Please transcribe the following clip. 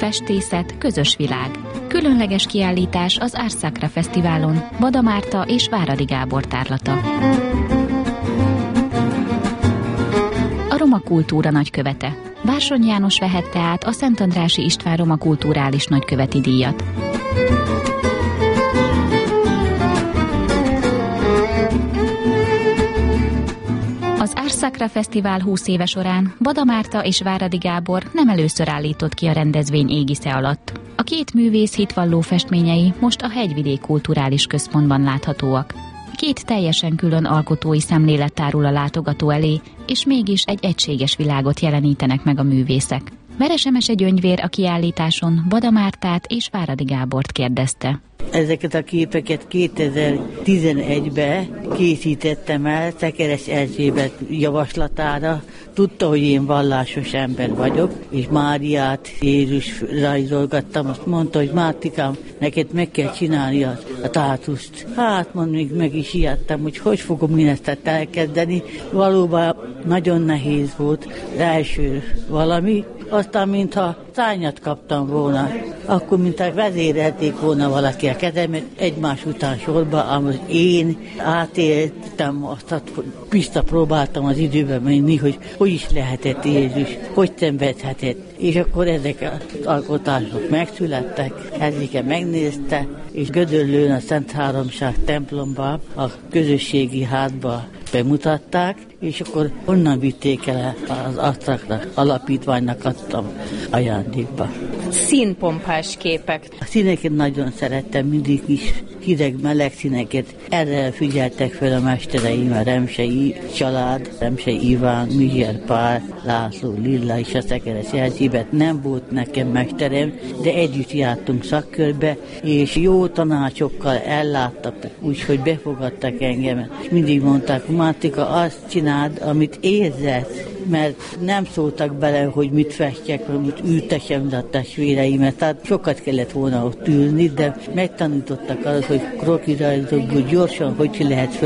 festészet, közös világ. Különleges kiállítás az Ars Sacra Fesztiválon, Bada Márta és Váradi Gábor tárlata. A roma kultúra nagykövete. Bársony János vehette át a Szentandrássy István roma kulturális nagyköveti díjat. Az Ars Sacra Fesztivál 20 éve során Bada Márta és Váradi Gábor nem először állított ki a rendezvény égisze alatt. A két művész hitvalló festményei most a Hegyvidék Kulturális Központban láthatóak. Két teljesen külön alkotói szemlélet tárul a látogató elé, és mégis egy egységes világot jelenítenek meg a művészek. Veres Emese Gyöngyvér a kiállításon Bada Mártát és Váradi Gábort kérdezte. Ezeket a képeket 2011-ben készítettem el Szekeres Erzsébet javaslatára. Tudta, hogy én vallásos ember vagyok, és Máriát, Jézus rajzolgattam. Azt mondta, hogy Mártikám, neked meg kell csinálni a tátuszt. Hát, még meg is ijedtem, hogy fogom én ezt elkezdeni. Valóban nagyon nehéz volt az első valami. Aztán, mintha szárnyat kaptam volna, akkor mintha vezérelték volna valaki a kezemet egymás után sorba, amit én átéltem, azt visszapróbáltam az időben menni, hogy is lehetett Jézus, hogy szenvedhetett. És akkor ezek az alkotások megszülettek, Erzsike megnézte, és Gödöllőn a Szent Háromság templomba, a közösségi házba bemutatták, és akkor onnan vitték el az Ars Sacra alapítványnak adtam ajándékba. Színpompás képek. A színeket nagyon szerettem, mindig is hideg-meleg színeket. Erre figyeltek fel a mestereim, a Remsei család, Remsei Iván, Mizser Pál, László, Lilla és a Szekeres Erzsébet. Nem volt nekem mesterem, de együtt jártunk szakkörbe, és jó tanácsokkal elláttak, úgyhogy befogadtak engem. Mindig mondták, Mártika, azt csináld, amit érzed, mert nem szóltak bele, hogy mit festjek, hogy mit ültessem a testvéreimet. Tehát sokat kellett volna ott ülni, de megtanítottak arra, hogy krokirajzokból gyorsan hogy lehet